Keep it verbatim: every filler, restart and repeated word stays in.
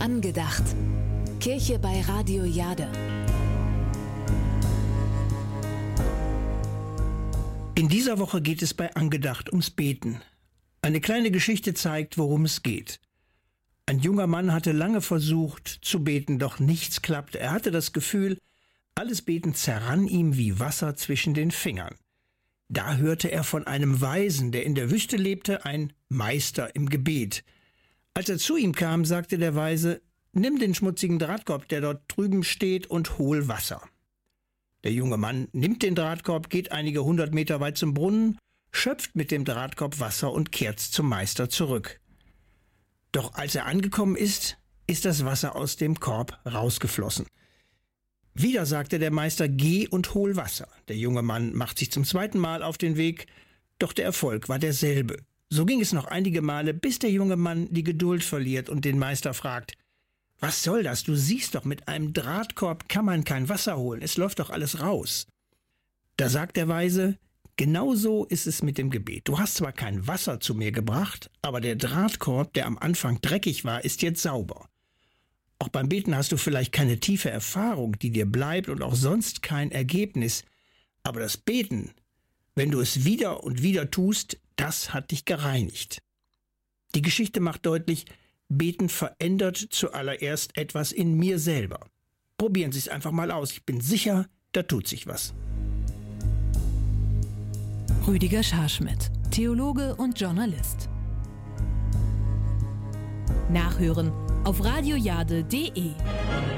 Angedacht. Kirche bei Radio Jade. In dieser Woche geht es bei Angedacht ums Beten. Eine kleine Geschichte zeigt, worum es geht. Ein junger Mann hatte lange versucht zu beten, doch nichts klappte. Er hatte das Gefühl, alles Beten zerrann ihm wie Wasser zwischen den Fingern. Da hörte er von einem Weisen, der in der Wüste lebte, ein Meister im Gebet. Als er zu ihm kam, sagte der Weise: Nimm den schmutzigen Drahtkorb, der dort drüben steht, und hol Wasser. Der junge Mann nimmt den Drahtkorb, geht einige hundert Meter weit zum Brunnen, schöpft mit dem Drahtkorb Wasser und kehrt zum Meister zurück. Doch als er angekommen ist, ist das Wasser aus dem Korb rausgeflossen. Wieder sagte der Meister: Geh und hol Wasser. Der junge Mann macht sich zum zweiten Mal auf den Weg, doch der Erfolg war derselbe. So ging es noch einige Male, bis der junge Mann die Geduld verliert und den Meister fragt: Was soll das? Du siehst doch, mit einem Drahtkorb kann man kein Wasser holen. Es läuft doch alles raus. Da sagt der Weise: Genau so ist es mit dem Gebet. Du hast zwar kein Wasser zu mir gebracht, aber der Drahtkorb, der am Anfang dreckig war, ist jetzt sauber. Auch beim Beten hast du vielleicht keine tiefe Erfahrung, die dir bleibt, und auch sonst kein Ergebnis. Aber das Beten, wenn du es wieder und wieder tust, das hat dich gereinigt. Die Geschichte macht deutlich, Beten verändert zuallererst etwas in mir selber. Probieren Sie es einfach mal aus. Ich bin sicher, da tut sich was. Rüdiger Scharschmidt, Theologe und Journalist. Nachhören auf radiojade punkt de.